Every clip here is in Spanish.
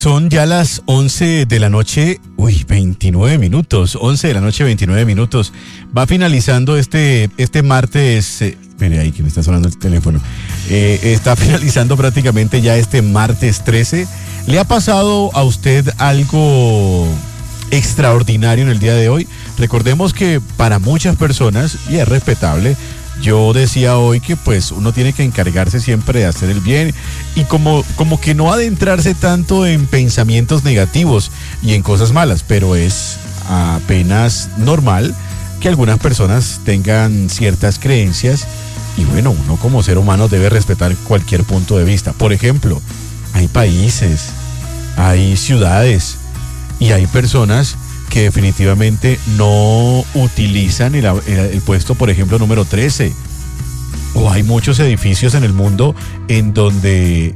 Son ya las 11 de la noche, 29 minutos, 11 de la noche, 29 minutos. Va finalizando este martes, espere ahí que me está sonando el teléfono. Está finalizando prácticamente ya este martes 13. ¿Le ha pasado a usted algo extraordinario en el día de hoy? Recordemos que para muchas personas, y es respetable, yo decía hoy que pues uno tiene que encargarse siempre de hacer el bien y como que no adentrarse tanto en pensamientos negativos y en cosas malas, pero es apenas normal que algunas personas tengan ciertas creencias y bueno, uno como ser humano debe respetar cualquier punto de vista. Por ejemplo, hay países, hay ciudades y hay personas que definitivamente no utilizan el puesto, por ejemplo, número 13. O hay muchos edificios en el mundo en donde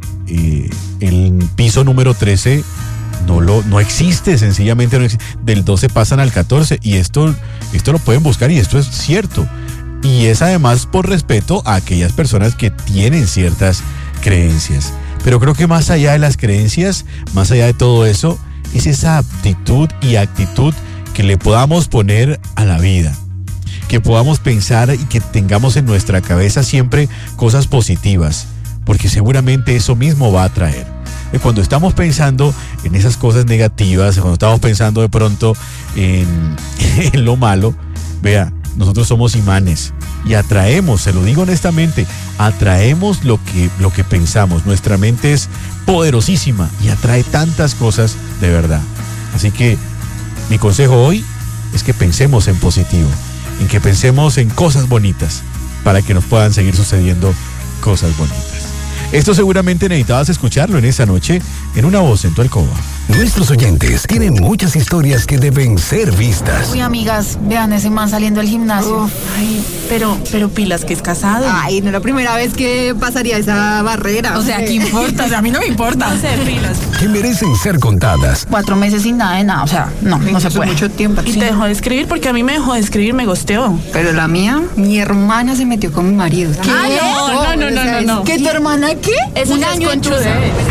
el piso número 13 no existe, sencillamente no existe. Del 12 pasan al 14 y esto lo pueden buscar y esto es cierto. Y es además por respeto a aquellas personas que tienen ciertas creencias. Pero creo que más allá de las creencias, más allá de todo eso, es esa aptitud y actitud que le podamos poner a la vida, que podamos pensar y que tengamos en nuestra cabeza siempre cosas positivas, porque seguramente eso mismo va a traer. Cuando estamos pensando en esas cosas negativas, cuando estamos pensando de pronto en lo malo, vea, nosotros somos imanes y atraemos, se lo digo honestamente, atraemos lo que pensamos. Nuestra mente es poderosísima y atrae tantas cosas de verdad. Así que mi consejo hoy es que pensemos en positivo, en que pensemos en cosas bonitas para que nos puedan seguir sucediendo cosas bonitas. Esto seguramente necesitabas escucharlo en esa noche en Una Voz en tu Alcoba. Nuestros oyentes tienen muchas historias que deben ser vistas. Uy, amigas, vean ese man saliendo del gimnasio. Ay, pero pilas que es casado. Ay, no es la primera vez que pasaría esa barrera. O sea, ¿qué importa? O sea, a mí no me importa. No sé, pilas. Que merecen ser contadas. 4 meses sin nada de nada, o sea, no se puede. Mucho tiempo. Y te dejó de escribir porque a mí me dejó de escribir, me gosteó. Pero la mía, mi hermana se metió con mi marido. ¿Qué? No. ¿Qué, tu hermana qué? Eso Un ya año es entonces.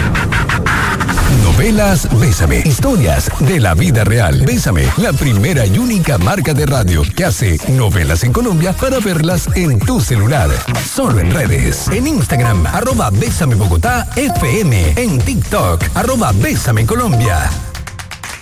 Novelas Bésame. Historias de la vida real. Bésame, la primera y única marca de radio que hace novelas en Colombia para verlas en tu celular. Solo en redes. En Instagram, @Bésame Bogotá FM. En TikTok, @Bésame Colombia.